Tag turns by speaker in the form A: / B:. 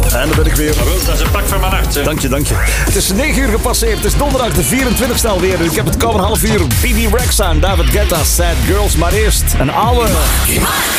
A: En daar ben ik weer.
B: Dat is een pak van mijn nacht, zeg.
A: Dank je. Het is 9 uur gepasseerd. Het is donderdag de 24e alweer. Ik heb het komende half uur BB Rexa en David Guetta, Sad Girls. Maar eerst een oude...